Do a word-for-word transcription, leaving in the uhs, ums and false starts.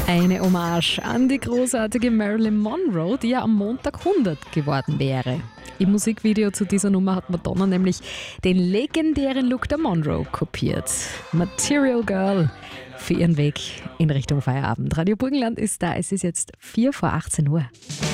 Eine Hommage an die großartige Marilyn Monroe, die ja am Montag hundert geworden wäre. Im Musikvideo zu dieser Nummer hat Madonna nämlich den legendären Look der Monroe kopiert. Material Girl für ihren Weg in Richtung Feierabend. Radio Burgenland ist da, es ist jetzt vier vor achtzehn Uhr.